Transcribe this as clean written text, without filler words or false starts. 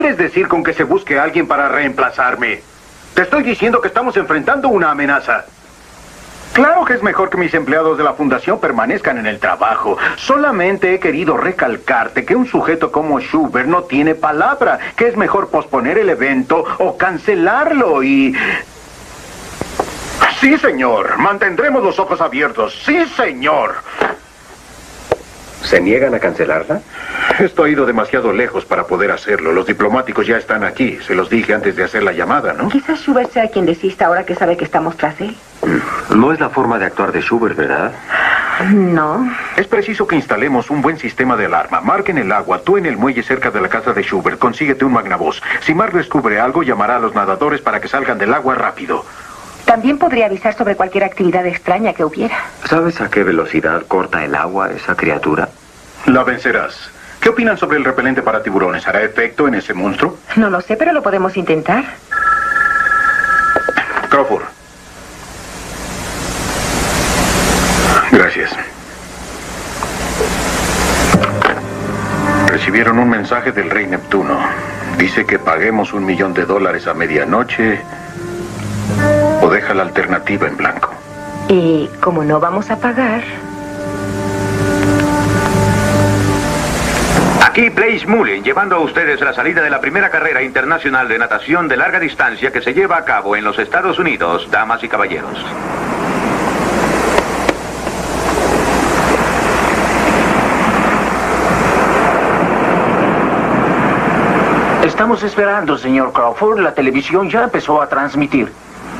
quieres decir con que se busque a alguien para reemplazarme? Te estoy diciendo que estamos enfrentando una amenaza. Claro que es mejor que mis empleados de la fundación permanezcan en el trabajo. Solamente he querido recalcarte que un sujeto como Schubert no tiene palabra, que es mejor posponer el evento o cancelarlo y... Sí, señor. Mantendremos los ojos abiertos. Sí, señor. ¿Se niegan a cancelarla? Esto ha ido demasiado lejos para poder hacerlo. Los diplomáticos ya están aquí. Se los dije antes de hacer la llamada, ¿no? Quizás Schubert sea quien desista ahora que sabe que estamos tras él. No es la forma de actuar de Schubert, ¿verdad? No. Es preciso que instalemos un buen sistema de alarma. Marquen el agua. Tú en el muelle cerca de la casa de Schubert. Consíguete un magnavoz. Si Mark descubre algo, llamará a los nadadores para que salgan del agua rápido. También podría avisar sobre cualquier actividad extraña que hubiera. ¿Sabes a qué velocidad corta el agua esa criatura? La vencerás. ¿Qué opinan sobre el repelente para tiburones? ¿Hará efecto en ese monstruo? No lo sé, pero lo podemos intentar. Crawford. Gracias. Recibieron un mensaje del rey Neptuno. Dice que paguemos $1 millón a medianoche o deja la alternativa en blanco. Y como no vamos a pagar... Aquí Blaise Mullen, llevando a ustedes la salida de la primera carrera internacional de natación de larga distancia que se lleva a cabo en los Estados Unidos, damas y caballeros. Estamos esperando, señor Crawford. La televisión ya empezó a transmitir.